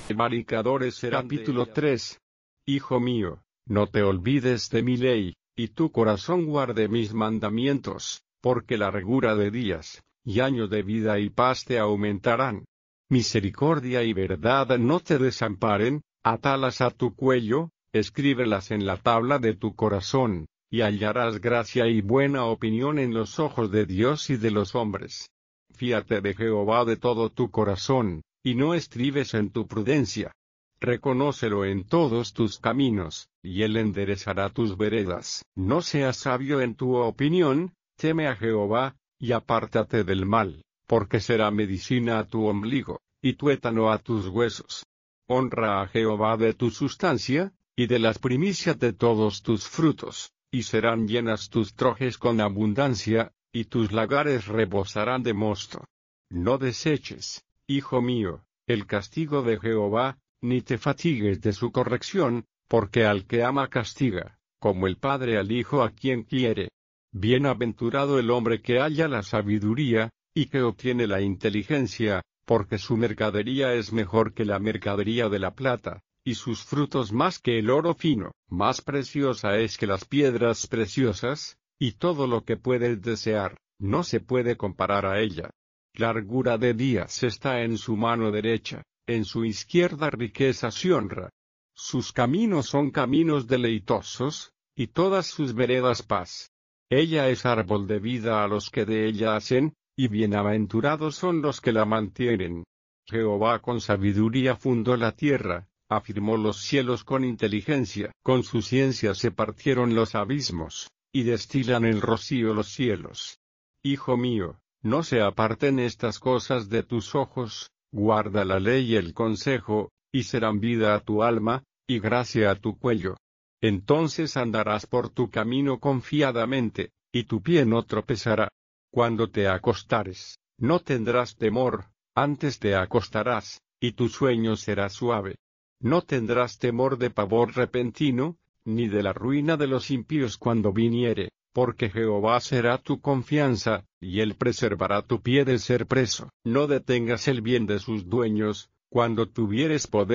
Prevaricadores serán. Capítulo 3. Hijo mío, no te olvides de mi ley, y tu corazón guarde mis mandamientos, porque largura de días, y años de vida y paz te aumentarán. Misericordia y verdad no te desamparen, atalas a tu cuello, escríbelas en la tabla de tu corazón, y hallarás gracia y buena opinión en los ojos de Dios y de los hombres. Fíate de Jehová de todo tu corazón, y no estribes en tu prudencia. Reconócelo en todos tus caminos, y él enderezará tus veredas. No seas sabio en tu opinión, teme a Jehová, y apártate del mal, porque será medicina a tu ombligo, y tuétano a tus huesos. Honra a Jehová de tu sustancia, y de las primicias de todos tus frutos, y serán llenas tus trojes con abundancia, y tus lagares rebosarán de mosto. No deseches, hijo mío, el castigo de Jehová, ni te fatigues de su corrección, porque al que ama castiga, como el padre al hijo a quien quiere. Bienaventurado el hombre que halla la sabiduría, y que obtiene la inteligencia, porque su mercadería es mejor que la mercadería de la plata, y sus frutos más que el oro fino. Más preciosa es que las piedras preciosas, y todo lo que puedes desear, no se puede comparar a ella. Largura de días está en su mano derecha, en su izquierda riquezas y honra. Sus caminos son caminos deleitosos, y todas sus veredas paz. Ella es árbol de vida a los que de ella hacen, y bienaventurados son los que la mantienen. Jehová con sabiduría fundó la tierra, afirmó los cielos con inteligencia. Con su ciencia se partieron los abismos, y destilan el rocío los cielos. Hijo mío, no se aparten estas cosas de tus ojos, guarda la ley y el consejo, y serán vida a tu alma, y gracia a tu cuello. Entonces andarás por tu camino confiadamente, y tu pie no tropezará. Cuando te acostares, no tendrás temor, antes te acostarás, y tu sueño será suave. No tendrás temor de pavor repentino, ni de la ruina de los impíos cuando viniere, porque Jehová será tu confianza, y él preservará tu pie de ser preso. No detengas el bien de sus dueños, cuando tuvieres poder.